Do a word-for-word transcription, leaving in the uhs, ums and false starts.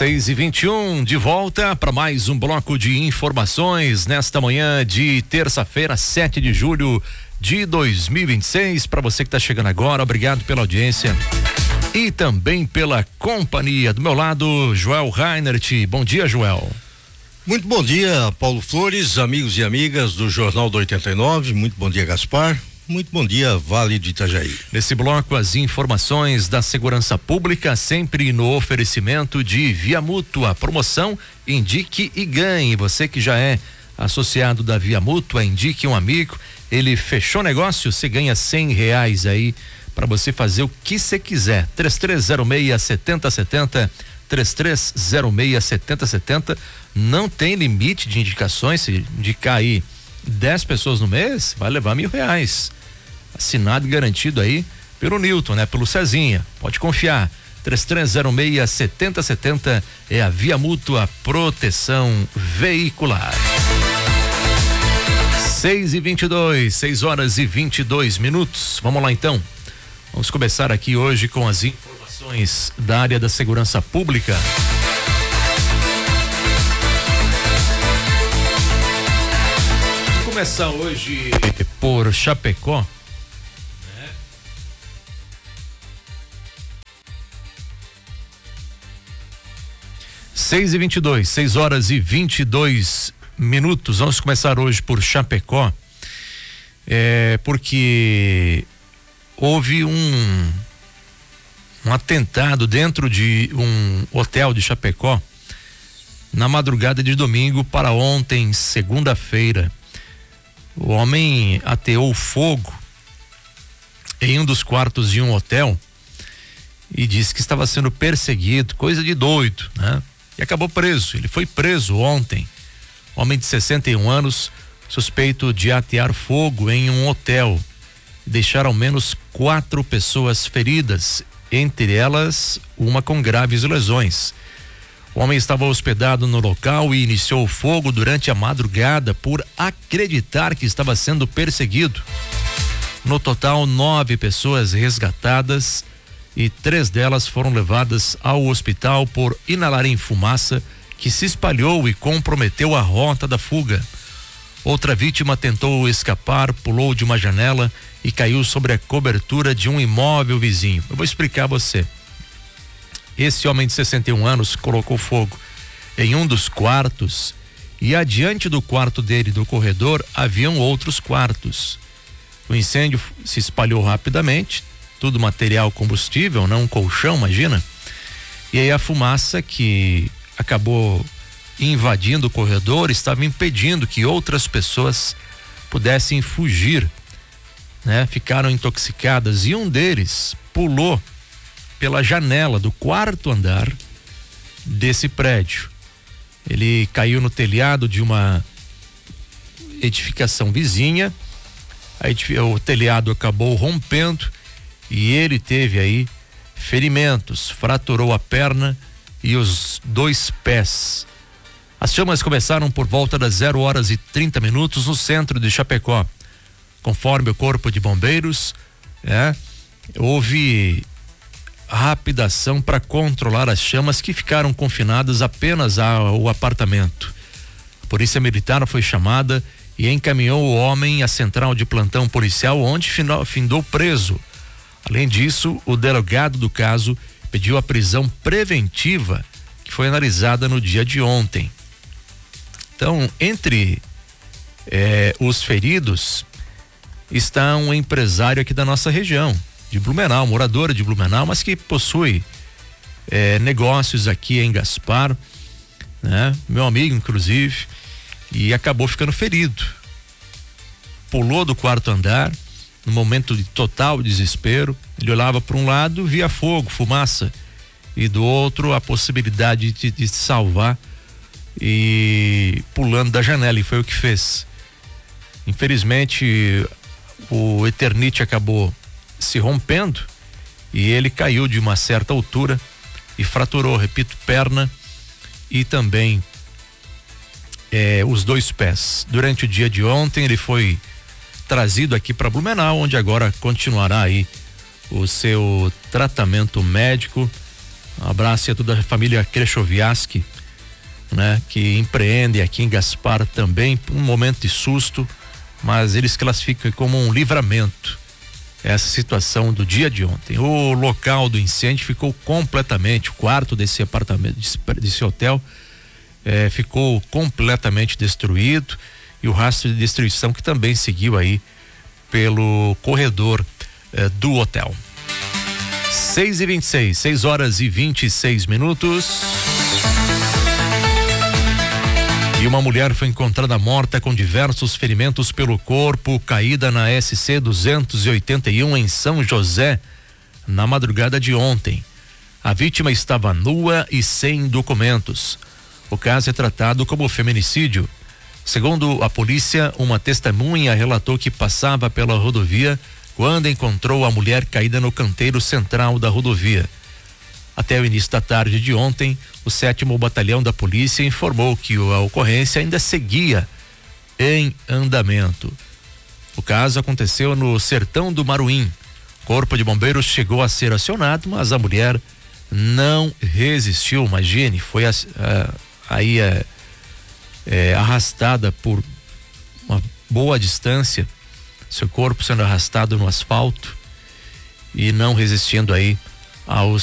seis e vinte e um, de volta para mais um bloco de informações nesta manhã de terça-feira, sete de julho de dois mil e vinte e seis. Para você que está chegando agora, obrigado pela audiência e também pela companhia. Do meu lado, Joel Reinert. Bom dia, Joel. Muito bom dia, Paulo Flores, amigos e amigas do Jornal do oitenta e nove. Muito bom dia, Gaspar. Muito bom dia, Vale do Itajaí. Nesse bloco, as informações da segurança pública, sempre no oferecimento de Via Mútua. Promoção Indique e Ganhe. Você que já é associado da Via Mútua, indique um amigo. Ele fechou negócio, você ganha cem reais aí para você fazer o que você quiser. três três zero seis, sete zero sete zero, três três zero seis, sete zero sete zero. Não tem limite de indicações. Se indicar aí dez pessoas no mês, vai levar mil reais. Assinado e garantido aí pelo Newton, né? Pelo Cezinha. Pode confiar. três três zero seis, sete zero sete zero é a Via Mútua Proteção Veicular. seis e vinte e dois, seis horas e vinte e dois minutos. Vamos lá então. Vamos começar aqui hoje com as informações da área da segurança pública. Vamos começar hoje por Chapecó. seis e vinte e dois, seis horas e vinte e dois minutos. Vamos começar hoje por Chapecó, é, porque houve um, um atentado dentro de um hotel de Chapecó na madrugada de domingo para ontem, segunda-feira. O homem ateou fogo em um dos quartos de um hotel e disse que estava sendo perseguido, coisa de doido, né? E acabou preso. Ele foi preso ontem. Homem de sessenta e um anos, suspeito de atear fogo em um hotel e deixar ao menos quatro pessoas feridas, entre elas uma com graves lesões. O homem estava hospedado no local e iniciou o fogo durante a madrugada por acreditar que estava sendo perseguido. No total, nove pessoas resgatadas e três delas foram levadas ao hospital por inalarem fumaça que se espalhou e comprometeu a rota da fuga. Outra vítima tentou escapar, pulou de uma janela e caiu sobre a cobertura de um imóvel vizinho. Eu vou explicar a você. Esse homem de sessenta e um anos colocou fogo em um dos quartos e adiante do quarto dele, do corredor, haviam outros quartos. O incêndio se espalhou rapidamente, tudo material combustível, não um colchão, imagina. E aí a fumaça que acabou invadindo o corredor estava impedindo que outras pessoas pudessem fugir, né? Ficaram intoxicadas e um deles pulou pela janela do quarto andar desse prédio. Ele caiu no telhado de uma edificação vizinha. O telhado acabou rompendo e ele teve aí ferimentos, fraturou a perna e os dois pés. As chamas começaram por volta das zero horas e trinta minutos no centro de Chapecó. Conforme o corpo de bombeiros, é, houve rápida ação para controlar as chamas que ficaram confinadas apenas ao apartamento. A polícia militar foi chamada e encaminhou o homem à central de plantão policial, onde findou preso. Além disso, o delegado do caso pediu a prisão preventiva, que foi analisada no dia de ontem. Então, entre eh, os feridos está um empresário aqui da nossa região, de Blumenau, morador de Blumenau, mas que possui eh, negócios aqui em Gaspar, né? Meu amigo, inclusive, e acabou ficando ferido. Pulou do quarto andar. No momento de total desespero, ele olhava para um lado, via fogo, fumaça, e do outro a possibilidade de, de se salvar e pulando da janela, e foi o que fez. Infelizmente, o Eternite acabou se rompendo e ele caiu de uma certa altura e fraturou, repito, perna e também eh, os dois pés. Durante o dia de ontem, ele foi trazido aqui para Blumenau, onde agora continuará aí o seu tratamento médico Um abraço a toda a família Krechowiaski, né? Que empreende aqui em Gaspar também, um momento de susto, mas eles classificam como um livramento essa situação do dia de ontem. O local do incêndio ficou completamente, o quarto desse apartamento, desse hotel, eh, ficou completamente destruído, e o rastro de destruição que também seguiu aí pelo corredor eh, do hotel. seis e vinte e seis, seis horas e vinte e seis minutos. E uma mulher foi encontrada morta com diversos ferimentos pelo corpo, caída na S C duzentos e oitenta e um em São José, na madrugada de ontem. A vítima estava nua e sem documentos. O caso é tratado como feminicídio. Segundo a polícia, uma testemunha relatou que passava pela rodovia quando encontrou a mulher caída no canteiro central da rodovia. Até o início da tarde de ontem, o sétimo Batalhão da Polícia informou que a ocorrência ainda seguia em andamento. O caso aconteceu no Sertão do Maruim. O Corpo de Bombeiros chegou a ser acionado, mas a mulher não resistiu. Imagine, foi uh, aí uh, uh, arrastada por uma boa distância, seu corpo sendo arrastado no asfalto e não resistindo aí aos